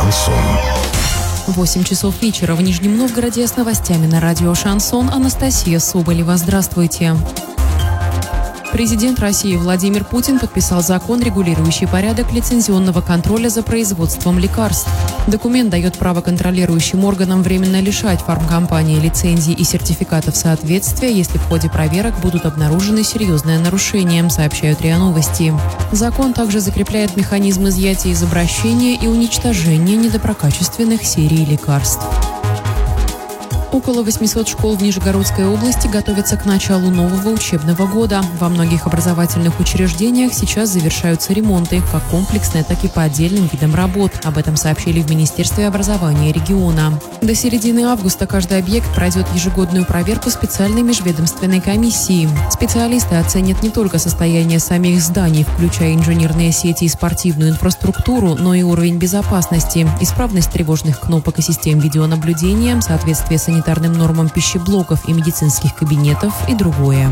Шансон. 8 часов вечера в Нижнем Новгороде с новостями на радио «Шансон». Анастасия Соболева. Здравствуйте. Президент России Владимир Путин подписал закон, регулирующий порядок лицензионного контроля за производством лекарств. Документ дает право контролирующим органам временно лишать фармкомпании лицензий и сертификатов соответствия, если в ходе проверок будут обнаружены серьезные нарушения, сообщают РИА Новости. Закон также закрепляет механизм изъятия из обращения и уничтожения недоброкачественных серий лекарств. Около 800 школ в Нижегородской области готовятся к началу нового учебного года. Во многих образовательных учреждениях сейчас завершаются ремонты, как комплексные, так и по отдельным видам работ. Об этом сообщили в Министерстве образования региона. До середины августа каждый объект пройдет ежегодную проверку специальной межведомственной комиссии. Специалисты оценят не только состояние самих зданий, включая инженерные сети и спортивную инфраструктуру, но и уровень безопасности, исправность тревожных кнопок и систем видеонаблюдения, соответствие санитарным нормам пищеблоков и медицинских кабинетов и другое.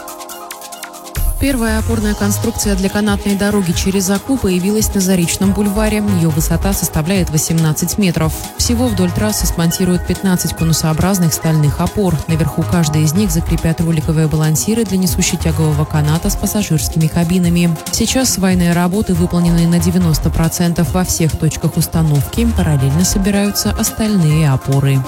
Первая опорная конструкция для канатной дороги через Аку появилась на Заречном бульваре. Ее высота составляет 18 метров. Всего вдоль трассы смонтируют 15 конусообразных стальных опор. Наверху каждой из них закрепят роликовые балансиры для несущетягового каната с пассажирскими кабинами. Сейчас свайные работы выполнены на 90% во всех точках установки. Параллельно собираются остальные опоры.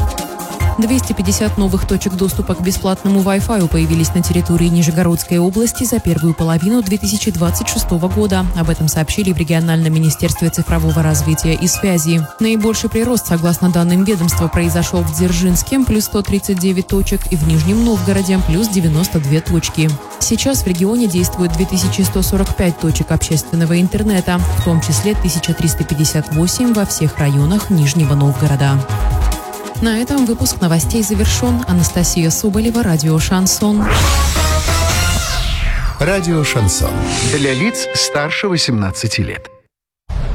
250 новых точек доступа к бесплатному Wi-Fi появились на территории Нижегородской области за первую половину 2026 года. Об этом сообщили в региональном министерстве цифрового развития и связи. Наибольший прирост, согласно данным ведомства, произошел в Дзержинске – плюс 139 точек, и в Нижнем Новгороде – плюс 92 точки. Сейчас в регионе действует 2145 точек общественного интернета, в том числе 1358 во всех районах Нижнего Новгорода. На этом выпуск новостей завершен. Анастасия Соболева, радио «Шансон». Радио «Шансон». Для лиц старше 18 лет.